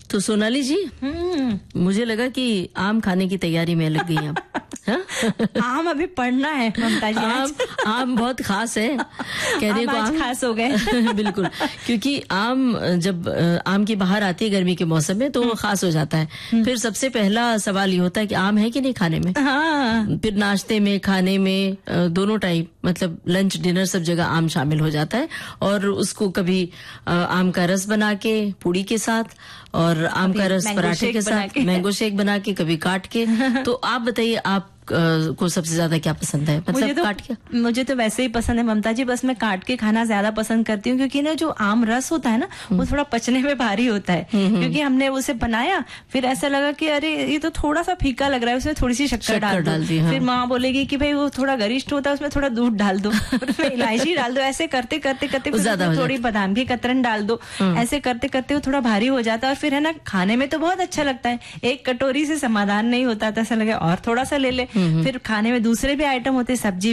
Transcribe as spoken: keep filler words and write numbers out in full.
तो सोनाली जी, मुझे लगा कि आम खाने की तैयारी में लग गई आप। आम अभी पढ़ना है ममता जी। आम आम बहुत खास है, कहने को आम आम खास हो गए। बिल्कुल, क्योंकि आम जब आम की बहार आती है गर्मी के मौसम में तो वो खास हो जाता है। फिर सबसे पहला सवाल ये होता है कि आम है कि नहीं खाने में। हाँ। फिर नाश्ते में, खाने में, दोनों टाइम, मतलब लंच डिनर सब जगह आम शामिल हो जाता है। और उसको कभी आम का रस बना के पूड़ी के साथ, और आम का रस पराठे के साथ, मैंगो शेक बना के, कभी काट के। तो आप बताइए, आप को सबसे ज्यादा क्या पसंद है? मतलब मुझे तो, काट के? मुझे तो वैसे ही पसंद है ममता जी, बस मैं काट के खाना ज्यादा पसंद करती हूँ, क्योंकि ना जो आम रस होता है ना वो थोड़ा पचने में भारी होता है। क्योंकि हमने उसे बनाया, फिर ऐसा लगा कि अरे ये तो थोड़ा सा फीका लग रहा है, उसमें थोड़ी सी शक्कर डाल दो। हाँ। फिर माँ बोलेगी कि भाई वो थोड़ा गरिष्ठ होता है, उसमें थोड़ा दूध डाल दो, उसमें इलायची डाल दो। ऐसे करते करते करते फिर थोड़ी बादाम की कतरन डाल दो। ऐसे करते करते वो थोड़ा भारी हो जाता है, और फिर है ना खाने में तो बहुत अच्छा लगता है। एक कटोरी से समाधान नहीं होता था, ऐसा लगे और थोड़ा सा ले ले। फिर खाने में दूसरे भी आइटम होते, सब्जी